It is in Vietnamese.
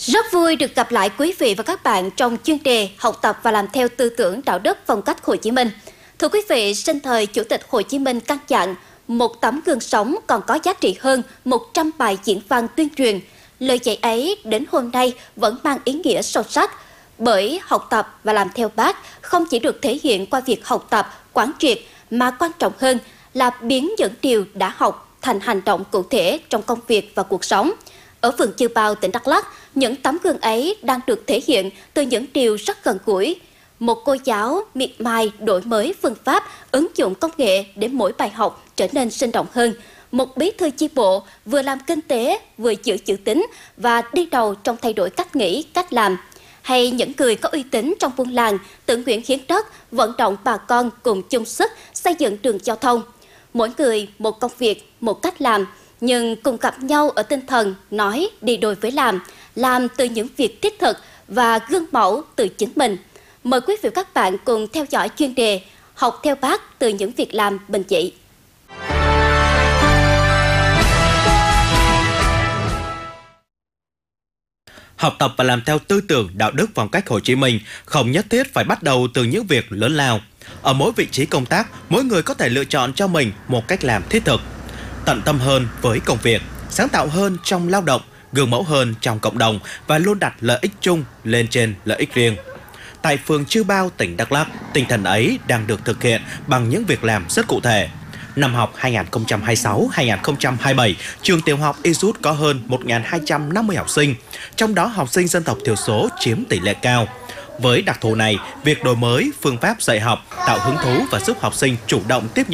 Rất vui được gặp lại quý vị và các bạn trong chuyên đề học tập và làm theo tư tưởng đạo đức phong cách Hồ Chí Minh. Thưa quý vị, sinh thời Chủ tịch Hồ Chí Minh căn dặn, một tấm gương sống còn có giá trị hơn 100 bài diễn văn tuyên truyền. Lời dạy ấy đến hôm nay vẫn mang ý nghĩa sâu sắc, bởi học tập và làm theo Bác không chỉ được thể hiện qua việc học tập, quán triệt, mà quan trọng hơn là biến những điều đã học thành hành động cụ thể trong công việc và cuộc sống. Ở phường Chư Pao, tỉnh Đắk Lắk, những tấm gương ấy đang được thể hiện từ những điều rất gần gũi. Một cô giáo miệt mài đổi mới phương pháp, ứng dụng công nghệ để mỗi bài học trở nên sinh động hơn. Một bí thư chi bộ vừa làm kinh tế, vừa giữ chữ tín và đi đầu trong thay đổi cách nghĩ, cách làm. Hay những người có uy tín trong buôn làng tự nguyện hiến đất, vận động bà con cùng chung sức xây dựng đường giao thông. Mỗi người một công việc, một cách làm, nhưng cùng gặp nhau ở tinh thần nói đi đôi với làm từ những việc thiết thực và gương mẫu từ chính mình. Mời quý vị và các bạn cùng theo dõi chuyên đề Học theo Bác từ những việc làm bình dị. Học tập và làm theo tư tưởng đạo đức phong cách Hồ Chí Minh không nhất thiết phải bắt đầu từ những việc lớn lao. Ở mỗi vị trí công tác, mỗi người có thể lựa chọn cho mình một cách làm thiết thực, tận tâm hơn với công việc, sáng tạo hơn trong lao động, gương mẫu hơn trong cộng đồng và luôn đặt lợi ích chung lên trên lợi ích riêng. Tại phường Chư Pao, tỉnh Đắk Lắk, tinh thần ấy đang được thực hiện bằng những việc làm rất cụ thể. Năm học 2026-2027, trường tiểu học Isut có hơn 1.250 học sinh, trong đó học sinh dân tộc thiểu số chiếm tỷ lệ cao. Với đặc thù này, việc đổi mới phương pháp dạy học tạo hứng thú và giúp học sinh chủ động tiếp nhận